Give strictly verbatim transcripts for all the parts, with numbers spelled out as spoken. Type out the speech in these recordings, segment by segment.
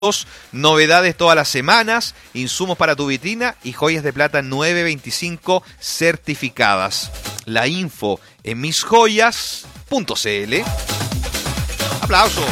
Novedades todas las semanas, insumos para tu vitrina y joyas de plata nueve veinticinco certificadas. La info en mis joyas punto c l. Aplausos.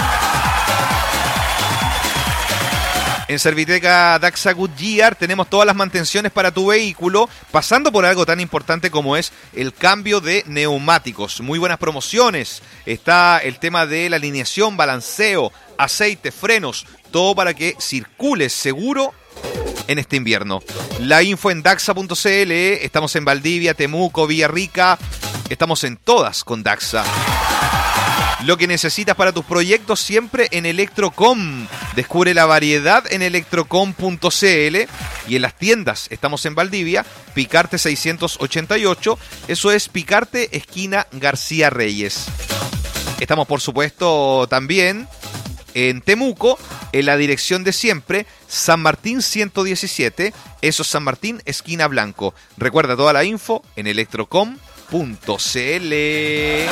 En Serviteca Daxa Goodyear tenemos todas las mantenciones para tu vehículo, pasando por algo tan importante como es el cambio de neumáticos. Muy buenas promociones. Está el tema de la alineación, balanceo, aceite, frenos, todo para que circules seguro en este invierno. La info en daxa punto c l. Estamos en Valdivia, Temuco, Villarrica. Estamos en todas con Daxa. Lo que necesitas para tus proyectos siempre en Electrocom. Descubre la variedad en electrocom punto c l y en las tiendas. Estamos en Valdivia, Picarte seiscientos ochenta y ocho. Eso es Picarte, esquina García Reyes. Estamos, por supuesto, también en Temuco, en la dirección de siempre, San Martín ciento diecisiete. Eso es San Martín, esquina Blanco. Recuerda toda la info en electrocom punto c l.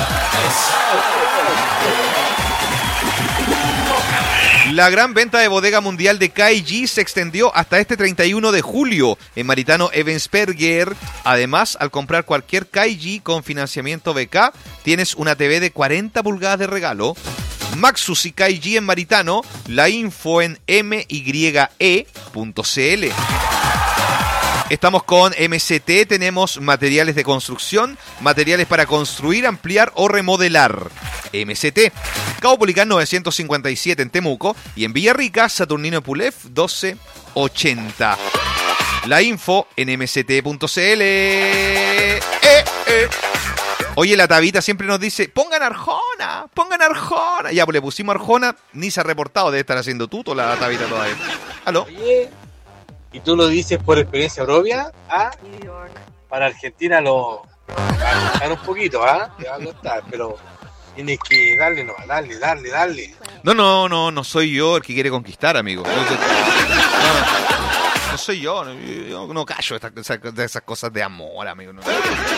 La gran venta de bodega mundial de K G se extendió hasta este treinta y uno de julio en Maritano Ebensperger. Además, al comprar cualquier K G con financiamiento B K, tienes una T V de cuarenta pulgadas de regalo. Maxus y K G en Maritano, la info en m y e punto c l. Estamos con M C T, tenemos materiales de construcción, materiales para construir, ampliar o remodelar. M C T, Caupolicán novecientos cincuenta y siete en Temuco y en Villarrica, Saturnino Pulef doce ochenta. La info en m c t punto c l. Eh, eh. Oye, la Tabita siempre nos dice, pongan Arjona, pongan Arjona. Ya, pues le pusimos Arjona, ni se ha reportado, debe estar haciendo tuto la Tabita todavía. ¿Aló? Oye, ¿y tú lo dices por experiencia propia? ¿Ah? Para Argentina lo va a costar un poquito, ¿ah? Te va a costar, pero tienes que darle, no, darle, darle, darle. No, no, no, no soy yo el que quiere conquistar, amigo. No, no, no soy yo, yo no callo de esas, de esas cosas de amor, amigo. No, no,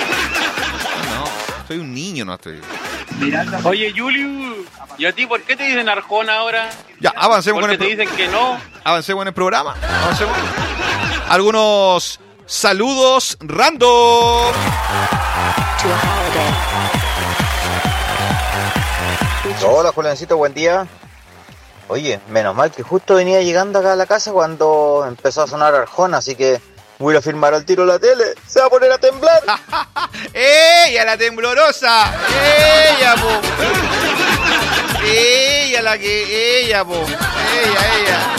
soy un niño, no estoy... Oye, Julio, ¿y a ti por qué te dicen Arjona ahora? Ya, avancemos con el Porque te dicen que no. Avancemos en el programa. Avancemos. Algunos saludos random. Hola, Juliancito, buen día. Oye, menos mal que justo venía llegando acá a la casa cuando empezó a sonar Arjona, así que voy a filmar al tiro la tele. Se va a poner a temblar. ¡Ella, la temblorosa! ¡Ella, po! ¡Ella, la que... ella, po! ¡Ella, ella!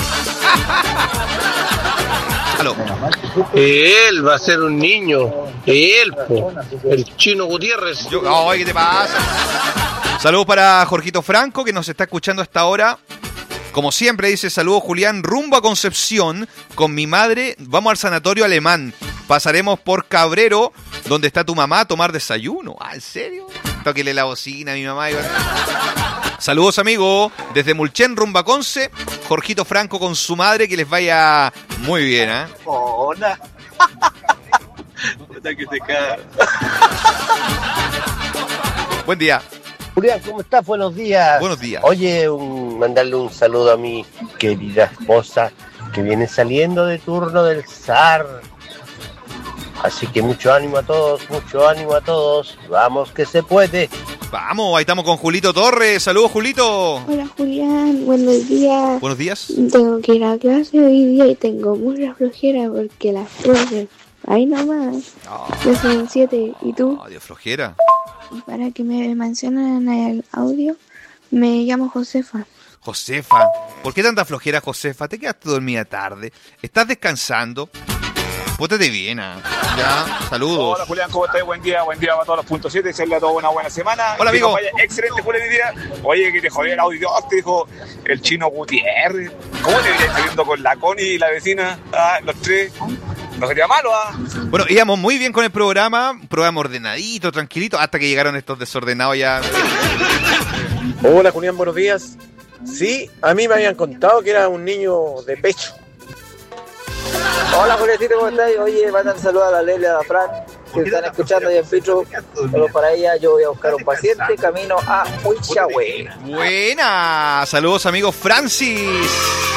¡Aló! Él va a ser un niño. Él, po. El Chino Gutiérrez. Yo, oh, ¿qué te pasa? Saludos para Jorgito Franco, que nos está escuchando hasta ahora. Como siempre, dice, saludos Julián, rumbo a Concepción, con mi madre, vamos al sanatorio alemán. Pasaremos por Cabrero, donde está tu mamá, a tomar desayuno. Ah, ¿en serio? Tóquele la bocina a mi mamá. Saludos, amigo, desde Mulchen, rumbo a Conce, Jorgito Franco con su madre, que les vaya muy bien, ¿eh? Hola. Puta que te caga. Buen día. Julián, ¿cómo estás? Buenos días. Buenos días. Oye, un, mandarle un saludo a mi querida esposa que viene saliendo de turno del S A R. Así que mucho ánimo a todos, mucho ánimo a todos. Vamos que se puede. Vamos, ahí estamos con Julito Torres. Saludos, Julito. Hola, Julián. Buenos días. Buenos días. Tengo que ir a clase hoy día y tengo mucha flojera porque las profes, ahí nomás, Oh. yo soy siete. ¿Y tú? Oh, Dios, flojera. Y para que me mencionen en el audio, me llamo Josefa. Josefa, ¿por qué tanta flojera, Josefa? Te quedaste dormida tarde. ¿Estás descansando? Pótate bien, ¿ah? Ya, saludos. Hola, Julián, ¿cómo estás? Buen día, buen día para todos los puntos siete. Desearle a todos una buena semana. Hola, amigo. Vaya, excelente, Julián, hoy día. Oye, que te jodió el audio, te dijo el Chino Gutiérrez. ¿Cómo te vienes saliendo con la Connie y la vecina? Ah, los tres. No sería malo, ¿ah? Bueno, íbamos muy bien con el programa, un programa ordenadito, tranquilito, hasta que llegaron estos desordenados ya. Hola, Julián, buenos días. Sí, a mí me habían contado que era un niño de pecho. Hola, Juliancito, ¿cómo estás? Oye, mandan saludos a la Lele, a la Fran. Si están escuchando ahí en Petro, solo para ella, yo voy a buscar un paciente camino a Huichahue. Buena. Saludos, amigo Francis.